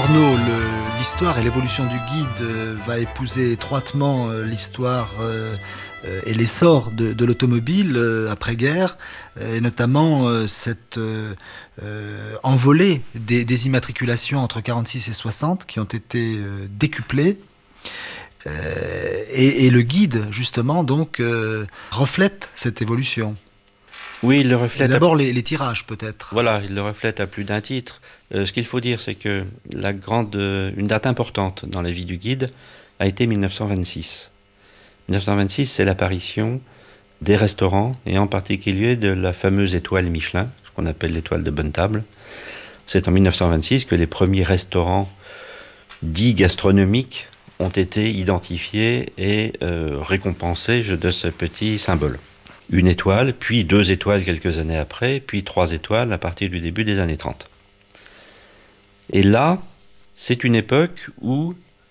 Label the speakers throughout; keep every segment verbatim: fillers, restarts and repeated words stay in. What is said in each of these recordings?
Speaker 1: Morneau, le, l'histoire et l'évolution du guide euh, va épouser étroitement euh, l'histoire euh, euh, et l'essor de, de l'automobile euh, après-guerre, euh, et notamment euh, cette euh, euh, envolée des, des immatriculations entre quarante-six et soixante qui ont été euh, décuplées. Euh, et, et le guide, justement, donc, euh, reflète cette évolution.
Speaker 2: Oui, il le reflète.
Speaker 1: D'abord à... les, les tirages, peut-être.
Speaker 2: Voilà, il le reflète à plus d'un titre. Euh, ce qu'il faut dire, c'est que la grande, euh, une date importante dans la vie du guide a été mille neuf cent vingt-six. mille neuf cent vingt-six, c'est l'apparition des restaurants, et en particulier de la fameuse étoile Michelin, ce qu'on appelle l'étoile de bonne table. C'est en mille neuf cent vingt-six que les premiers restaurants dits gastronomiques ont été identifiés et euh, récompensés de ce petit symbole. Une étoile, puis deux étoiles quelques années après, puis trois étoiles à partir du début des années trente. Et là, c'est une époque où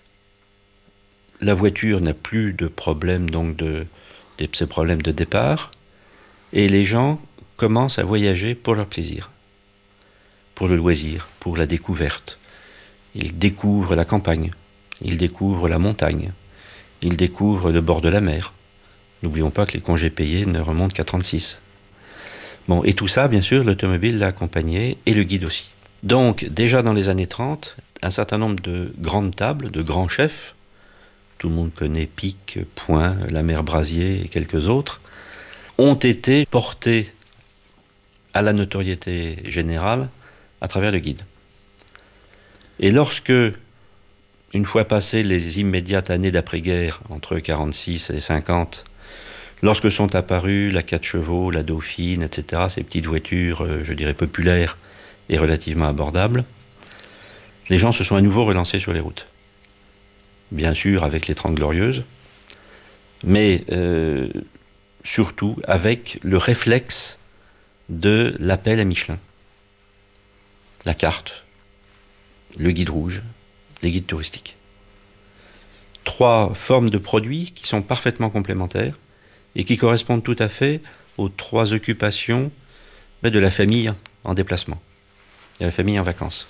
Speaker 2: la voiture n'a plus de problème, donc de, de ces problèmes de départ, et les gens commencent à voyager pour leur plaisir, pour le loisir, pour la découverte. Ils découvrent la campagne, ils découvrent la montagne, ils découvrent le bord de la mer. N'oublions pas que les congés payés ne remontent qu'à trente-six. Bon, et tout ça, bien sûr, l'automobile l'a accompagné, et le guide aussi. Donc, déjà dans les années trente, un certain nombre de grandes tables, de grands chefs, tout le monde connaît Pic, Point, la mère Brasier et quelques autres, ont été portés à la notoriété générale à travers le guide. Et lorsque, une fois passées les immédiates années d'après-guerre, entre quarante-six et cinquante, lorsque sont apparues la quatre chevaux, la Dauphine, et cetera, ces petites voitures, je dirais, populaires et relativement abordables, les gens se sont à nouveau relancés sur les routes. Bien sûr, avec les Trente Glorieuses, mais euh, surtout avec le réflexe de l'appel à Michelin. La carte, le guide rouge, les guides touristiques. Trois formes de produits qui sont parfaitement complémentaires et qui correspondent tout à fait aux trois occupations de la famille en déplacement, de la famille en vacances.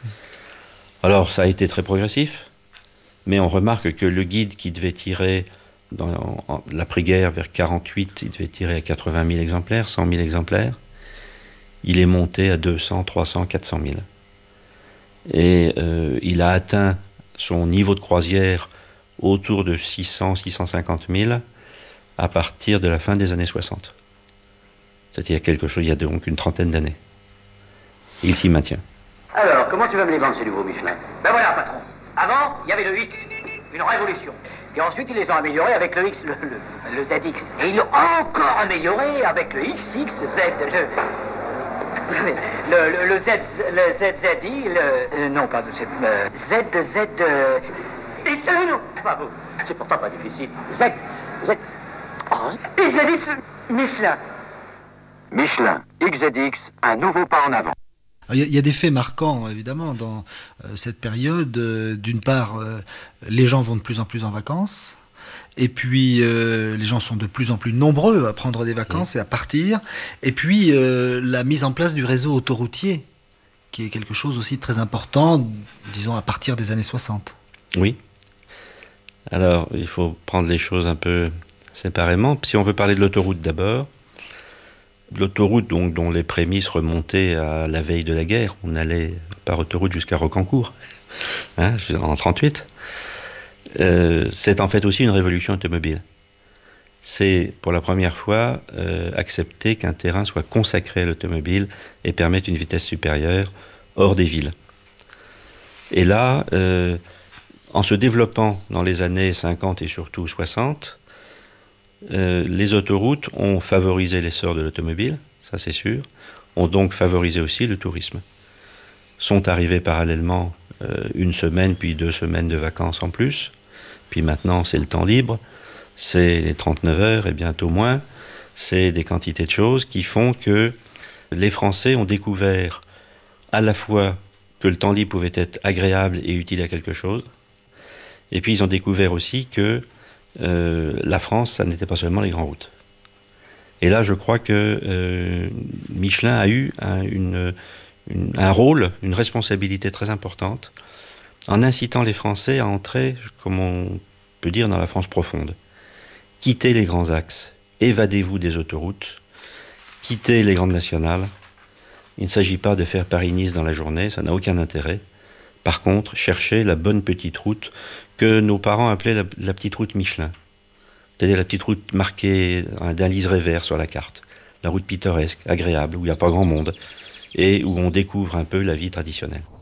Speaker 2: Alors, ça a été très progressif, mais on remarque que le guide qui devait tirer dans l'après-guerre vers quarante-huit, il devait tirer à quatre-vingt mille exemplaires, cent mille exemplaires, il est monté à deux cents, trois cents, quatre cent mille. Et euh, il a atteint son niveau de croisière autour de six cents, six cent cinquante mille à partir de la fin des années soixante. C'est-à-dire quelque chose, il y a donc une trentaine d'années. Il s'y maintient.
Speaker 3: Alors, comment tu vas me les vendre, ces nouveaux Michelin? Ben voilà, patron. Avant, il y avait le X, une révolution. Et ensuite, ils les ont améliorés avec le X, le, le, le Z X. Et ils l'ont encore amélioré avec le X X Z, le... Le, le, le Z, le Z Z I, le... Euh, non, pas de Z... Euh, Z, Z... Euh, et, euh, non, pas vous. C'est pourtant pas difficile. Z... Z... Oh, X Z X Michelin. Michelin, X Z X, un nouveau pas en avant.
Speaker 1: Il y, y a des faits marquants, évidemment, dans euh, cette période. Euh, d'une part, euh, les gens vont de plus en plus en vacances. Et puis, euh, les gens sont de plus en plus nombreux à prendre des vacances et à partir. Et puis, euh, la mise en place du réseau autoroutier, qui est quelque chose aussi de très important, disons, à partir des années soixante.
Speaker 2: Oui. Alors, il faut prendre les choses un peu séparément. Si on veut parler de l'autoroute d'abord, l'autoroute donc, dont les prémices remontaient à la veille de la guerre, on allait par autoroute jusqu'à Rocancourt, hein, en trente-huit. Euh, c'est en fait aussi une révolution automobile. C'est pour la première fois euh, accepter qu'un terrain soit consacré à l'automobile et permette une vitesse supérieure hors des villes. Et là, euh, en se développant dans les années cinquante et surtout soixante, euh, les autoroutes ont favorisé l'essor de l'automobile, ça c'est sûr, ont donc favorisé aussi le tourisme. Sont arrivés parallèlement euh, une semaine puis deux semaines de vacances en plus. Puis maintenant, c'est le temps libre, c'est les trente-neuf heures et bientôt moins, c'est des quantités de choses qui font que les Français ont découvert à la fois que le temps libre pouvait être agréable et utile à quelque chose, et puis ils ont découvert aussi que euh, la France, ça n'était pas seulement les grandes routes. Et là, je crois que euh, Michelin a eu un, une, une, un rôle, une responsabilité très importante en incitant les Français à entrer, comme on peut dire, dans la France profonde. Quittez les grands axes, évadez-vous des autoroutes, quittez les grandes nationales. Il ne s'agit pas de faire Paris-Nice dans la journée, ça n'a aucun intérêt. Par contre, cherchez la bonne petite route que nos parents appelaient la, la petite route Michelin. C'est-à-dire la petite route marquée d'un liseré vert sur la carte. La route pittoresque, agréable, où il n'y a pas grand monde, et où on découvre un peu la vie traditionnelle.